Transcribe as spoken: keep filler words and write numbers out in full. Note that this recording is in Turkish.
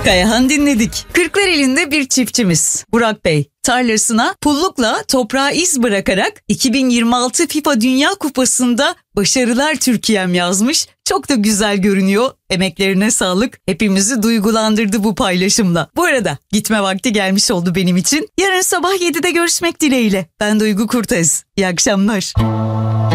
Kayahan dinledik. Kırklareli'nde bir çiftçimiz Burak Bey tarlasına pullukla toprağa iz bırakarak iki bin yirmi altı FIFA Dünya Kupası'nda başarılar Türkiye'm yazmış. Çok da güzel görünüyor. Emeklerine sağlık. Hepimizi duygulandırdı bu paylaşımla. Bu arada gitme vakti gelmiş oldu benim için. Yarın sabah yedide görüşmek dileğiyle. Ben Duygu Kurtaz. İyi akşamlar.